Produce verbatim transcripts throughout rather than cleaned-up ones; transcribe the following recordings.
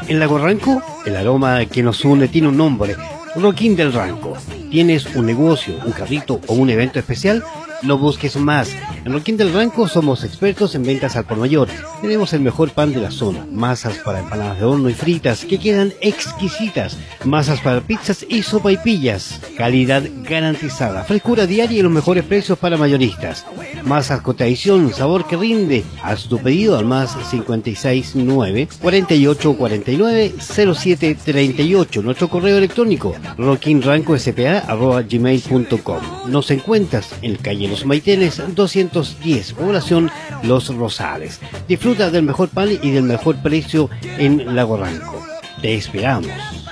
En Lago Ranco, el aroma que nos une tiene un nombre, Rockin del Ranco. ¿Tienes un negocio, un carrito o un evento especial? No busques más. En Rockin del Ranco somos expertos en ventas al por mayor. Tenemos el mejor pan de la zona, masas para empanadas de horno y fritas que quedan exquisitas, masas para pizzas y sopaipillas, calidad garantizada, frescura diaria y los mejores precios para mayoristas. Masas con tradición, sabor que rinde. Haz tu pedido al más cincuenta y seis nueve, cuarenta y ocho cuarenta y nueve, cero siete treinta y ocho. Nuestro correo electrónico rockinrancospa arroba gmail punto com. Nos encuentras en calle Los Maitenes doscientos diez, población Los Rosales. Disfruta del mejor pan y del mejor precio en Lago Ranco. Te esperamos.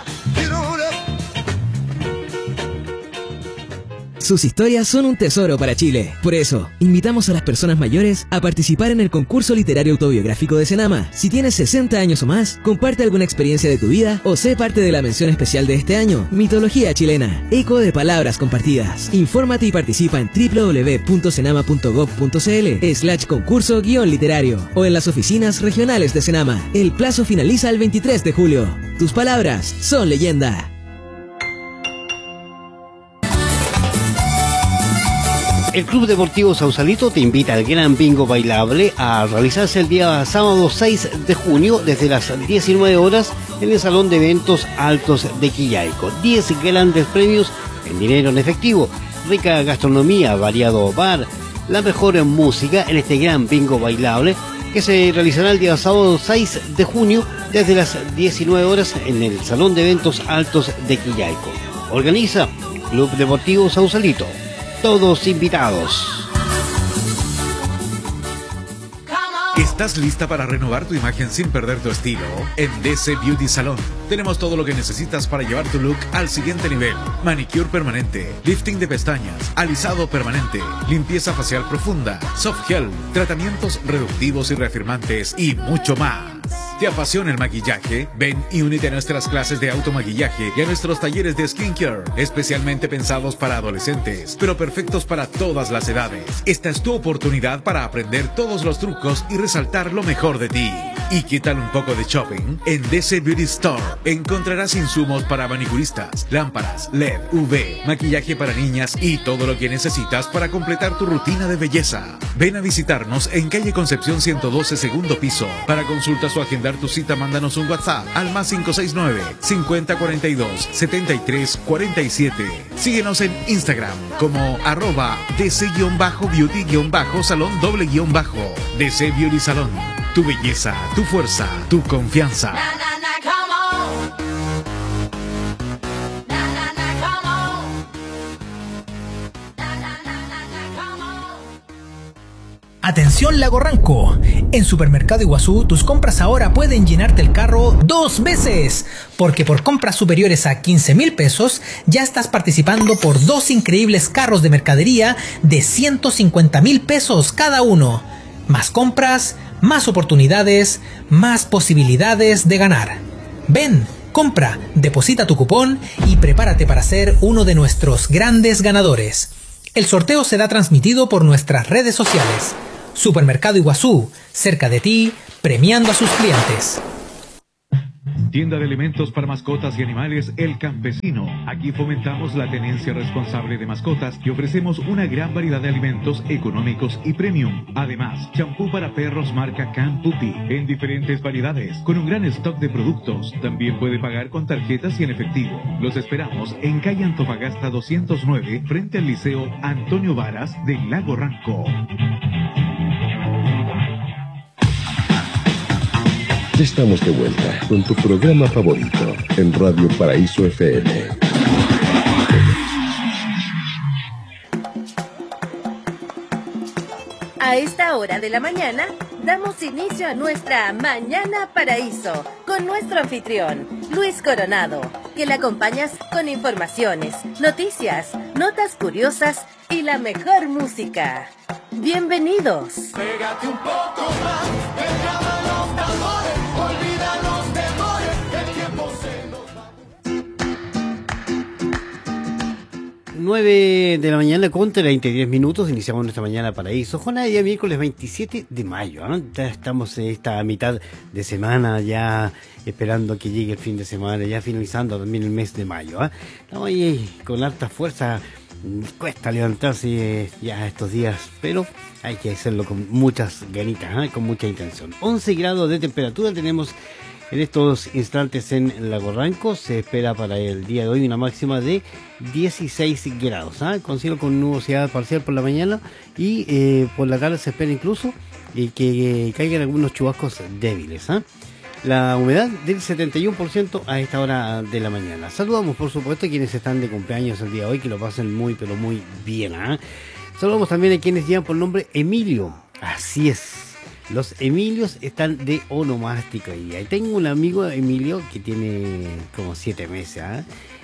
Sus historias son un tesoro para Chile. Por eso, invitamos a las personas mayores a participar en el concurso literario autobiográfico de Senama. Si tienes sesenta años o más, comparte alguna experiencia de tu vida o sé parte de la mención especial de este año, Mitología Chilena, eco de palabras compartidas. Infórmate y participa en doble u doble u doble u punto senama punto gob punto cl slash concurso guión literario o en las oficinas regionales de Senama. El plazo finaliza el veintitrés de julio. Tus palabras son leyenda. El Club Deportivo Sausalito te invita al gran bingo bailable a realizarse el día sábado seis de junio desde las diecinueve horas en el Salón de Eventos Altos de Quillaico. diez grandes premios en dinero en efectivo, rica gastronomía, variado bar, la mejor música en este gran bingo bailable que se realizará el día sábado seis de junio desde las diecinueve horas en el Salón de Eventos Altos de Quillaico. Organiza Club Deportivo Sausalito. Todos invitados. ¿Estás lista para renovar tu imagen sin perder tu estilo? En D C Beauty Salon tenemos todo lo que necesitas para llevar tu look al siguiente nivel. Manicure permanente, lifting de pestañas, alisado permanente, limpieza facial profunda, soft gel, tratamientos reductivos y reafirmantes y mucho más. ¿Te apasiona el maquillaje? Ven y únete a nuestras clases de automaquillaje y a nuestros talleres de skincare, especialmente pensados para adolescentes, pero perfectos para todas las edades. Esta es tu oportunidad para aprender todos los trucos y resaltar lo mejor de ti. ¿Y qué tal un poco de shopping? En D C Beauty Store encontrarás insumos para manicuristas, lámparas, L E D, U V, maquillaje para niñas y todo lo que necesitas para completar tu rutina de belleza. Ven a visitarnos en calle Concepción ciento doce, segundo piso. Para consultas o agendar tu cita, mándanos un WhatsApp al más cinco seis nueve, cincuenta cuarenta y dos, setenta y tres cuarenta y siete. Síguenos en Instagram como arroba dc-beauty-salón doble guión bajo. D C Beauty Salón. Tu belleza, tu fuerza, tu confianza. Atención Lago Ranco, en Supermercado Iguazú tus compras ahora pueden llenarte el carro dos veces, porque por compras superiores a quince mil pesos ya estás participando por dos increíbles carros de mercadería de ciento cincuenta mil pesos cada uno. Más compras, más oportunidades, más posibilidades de ganar. Ven, compra, deposita tu cupón y prepárate para ser uno de nuestros grandes ganadores. El sorteo será transmitido por nuestras redes sociales. Supermercado Iguazú, cerca de ti, premiando a sus clientes. Tienda de alimentos para mascotas y animales El Campesino. Aquí fomentamos la tenencia responsable de mascotas y ofrecemos una gran variedad de alimentos económicos y premium. Además, champú para perros marca Can Puppy en diferentes variedades, con un gran stock de productos. También puede pagar con tarjetas y en efectivo. Los esperamos en calle Antofagasta doscientos nueve, frente al Liceo Antonio Varas de Lago Ranco. Ya estamos de vuelta con tu programa favorito en Radio Paraíso F M. A esta hora de la mañana damos inicio a nuestra Mañana Paraíso con nuestro anfitrión, Luis Coronado, que le acompañas con informaciones, noticias, notas curiosas y la mejor música. Bienvenidos. Pégate un poco más, déjame los tambores, olvida los temores, el tiempo se nos va. nueve de la mañana con treinta y diez minutos, iniciamos nuestra mañana paraíso, jornada de día miércoles veintisiete de mayo, ¿eh? Ya estamos en esta mitad de semana, ya esperando que llegue el fin de semana, ya finalizando también el mes de mayo, ¿eh? Estamos ahí con harta fuerza, cuesta levantarse ya estos días, pero hay que hacerlo con muchas ganitas, ¿eh? Con mucha intención. once grados de temperatura tenemos en estos instantes en Lago Ranco. Se espera para el día de hoy una máxima de dieciséis grados, ¿eh? Con cielo con nubosidad parcial por la mañana y eh, por la tarde se espera incluso eh, que eh, caigan algunos chubascos débiles, ¿eh? La humedad del setenta y uno por ciento a esta hora de la mañana. Saludamos por supuesto a quienes están de cumpleaños el día de hoy, que lo pasen muy pero muy bien, ¿eh? Saludamos también a quienes llevan por nombre Emilio. Así es. Los Emilios están de onomástico hoy día. Y tengo un amigo, Emilio, que tiene como siete meses, ¿eh?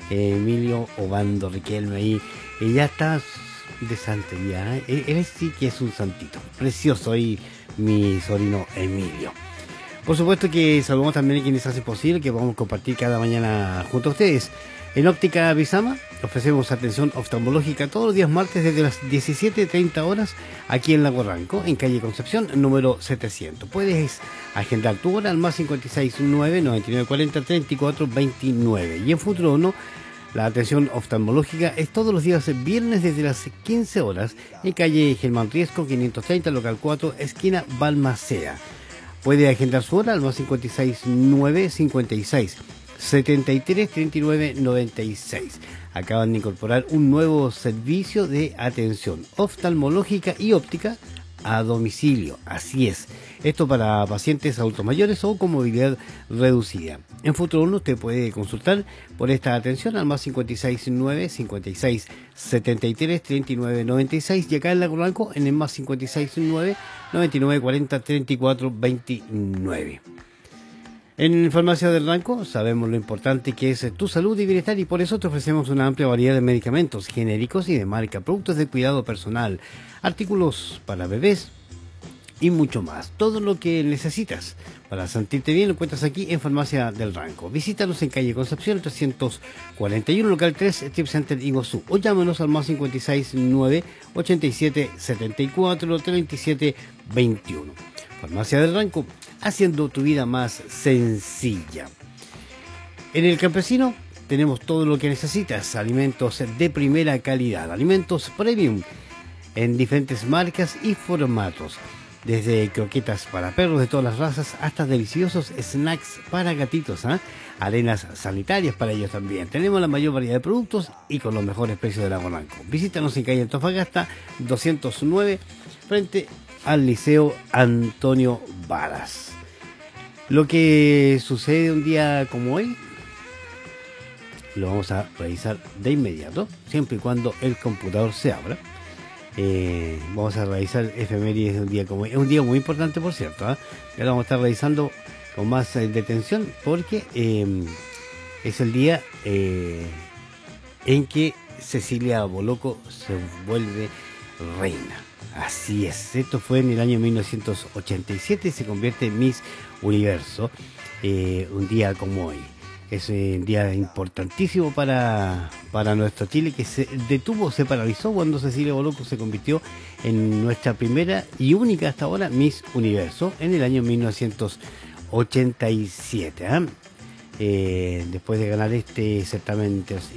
Emilio Obando Riquelme ahí. Y ya está de santería, ¿eh? Él, él sí que es un santito. Precioso ahí mi sobrino Emilio. Por supuesto que saludamos también a quienes hacen posible que podamos compartir cada mañana junto a ustedes. En Óptica Bizama ofrecemos atención oftalmológica todos los días martes desde las diecisiete treinta horas aquí en Lago Ranco, en calle Concepción, número setecientos. Puedes agendar tu hora al más cinco seis nueve, nueve nueve cuatro cero, tres cuatro dos nueve. Y en Futuro uno, la atención oftalmológica es todos los días viernes desde las quince horas en calle Germán Riesco, quinientos treinta, local cuatro, esquina Balmaceda. Puede agendar su hora al más cinco seis nueve, cincuenta y seis, setenta y tres, treinta y nueve, noventa y seis. Acaban de incorporar un nuevo servicio de atención oftalmológica y óptica a domicilio. Así es. Esto para pacientes adultos mayores o con movilidad reducida. En Futuro uno usted puede consultar por esta atención al más cinco seis nueve, cincuenta y seis, setenta y tres, treinta y nueve, noventa y seis. Y acá en Lago Ranco en el más cinco seis nueve, noventa y nueve cuarenta, treinta y cuatro veintinueve. En Farmacia del Ranco sabemos lo importante que es tu salud y bienestar y por eso te ofrecemos una amplia variedad de medicamentos genéricos y de marca, productos de cuidado personal, artículos para bebés y mucho más. Todo lo que necesitas para sentirte bien lo encuentras aquí en Farmacia del Ranco. Visítanos en calle Concepción trescientos cuarenta y uno, local tres, Tip Center Iguazú, o llámanos al más cinco seis nueve, ochenta y siete, setenta y cuatro, treinta y siete, veintiuno. Farmacia del Ranco, haciendo tu vida más sencilla. En El Campesino tenemos todo lo que necesitas, alimentos de primera calidad, alimentos premium en diferentes marcas y formatos, desde croquetas para perros de todas las razas hasta deliciosos snacks para gatitos, ¿eh? Arenas sanitarias para ellos también. Tenemos la mayor variedad de productos y con los mejores precios de Lago Ranco. Visítanos en calle Antofagasta doscientos nueve frente al Liceo Antonio Varas. Lo que sucede un día como hoy lo vamos a revisar de inmediato, siempre y cuando el computador se abra. Eh, vamos a revisar efemérides de un día como hoy. Es un día muy importante, por cierto, ¿eh? Ya lo vamos a estar revisando con más eh, detención porque eh, es el día eh, en que Cecilia Boloco se vuelve reina. Así es, esto fue en el año mil novecientos ochenta y siete y se convierte en Miss Universo, eh, un día como hoy. Es un día importantísimo para, para nuestro Chile, que se detuvo, se paralizó cuando Cecilia Boloco se convirtió en nuestra primera y única hasta ahora Miss Universo en el año mil novecientos ochenta y siete. ¿eh? Eh, después de ganar este certamen